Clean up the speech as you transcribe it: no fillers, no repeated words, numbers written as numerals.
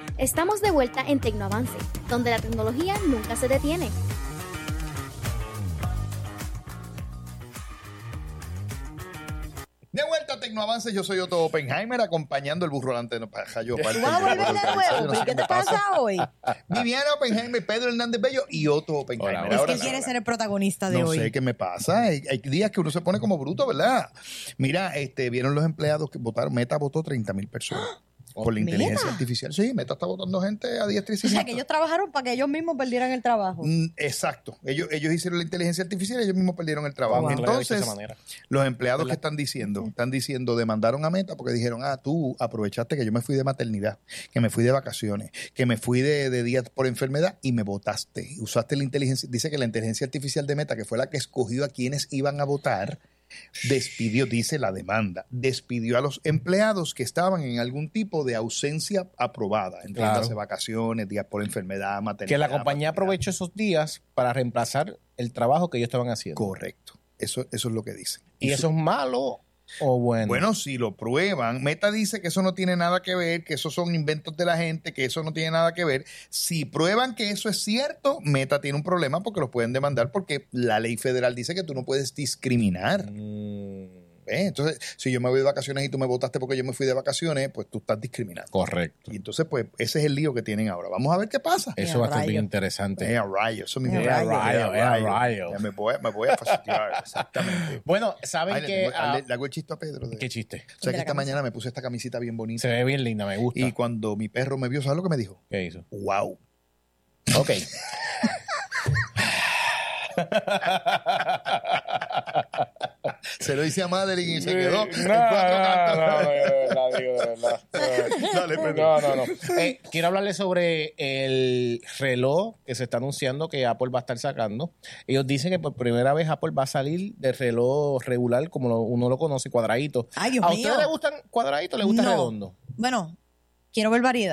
Estamos de vuelta en Tecnoavance, donde la tecnología nunca se detiene. De vuelta a Tecnoavance, yo soy Otto Oppenheimer, acompañando el burro delante de los pajallos. ¿Tú vas a volver de nuevo? ¿Qué te pasa hoy? Viviana Oppenheimer, Pedro Hernández Bello y Otto Oppenheimer. Hola. Es que él quiere ser el protagonista de hoy. No sé qué me pasa. Hay días que uno se pone como bruto, ¿verdad? Mira, vieron los empleados que votaron. Meta votó 30,000 personas. Por la inteligencia artificial. Sí, Meta está votando gente a diestra y siniestra. O sea, que ellos trabajaron para que ellos mismos perdieran el trabajo. Exacto. Ellos hicieron la inteligencia artificial y ellos mismos perdieron el trabajo. Wow. Entonces, los empleados que están diciendo, demandaron a Meta porque dijeron, tú aprovechaste que yo me fui de maternidad, que me fui de vacaciones, que me fui de días por enfermedad y me votaste. Usaste la inteligencia. Dice que la inteligencia artificial de Meta, que fue la que escogió a quienes iban a votar, despidió, dice la demanda, despidió a los empleados que estaban en algún tipo de ausencia aprobada, entiéndase, vacaciones, días por enfermedad, maternidad. Que la compañía aprovechó esos días para reemplazar el trabajo que ellos estaban haciendo. Correcto. Eso es lo que dicen. ¿Y eso es malo o bueno? Bueno, si lo prueban, Meta dice que eso no tiene nada que ver, que esos son inventos de la gente, que eso no tiene nada que ver. Si prueban que eso es cierto, Meta tiene un problema porque los pueden demandar porque la ley federal dice que tú no puedes discriminar. Entonces, si yo me voy de vacaciones y tú me votaste porque yo me fui de vacaciones, pues tú estás discriminando. Correcto. Y entonces, pues, ese es el lío que tienen ahora. Vamos a ver qué pasa. Eso va a estar bien interesante. A rayo. Eso mismo. Rayo. Me voy a fastidiar. Exactamente. Bueno, ¿saben que le hago el chiste a Pedro? ¿Qué chiste? O sea, que esta mañana me puse esta camisita bien bonita. Se ve bien linda, me gusta. Y cuando mi perro me vio, ¿sabes lo que me dijo? ¿Qué hizo? ¡Wow! Ok. Se lo hice a Madeline y se quedó en No. Quiero hablarles sobre el reloj que se está anunciando que Apple va a estar sacando. Ellos dicen que por primera vez Apple va a salir del reloj regular como uno lo conoce, cuadradito. Ay, Dios ¿A mío. ustedes les gustan cuadraditos o les gusta redondo? Bueno, quiero ver variedad.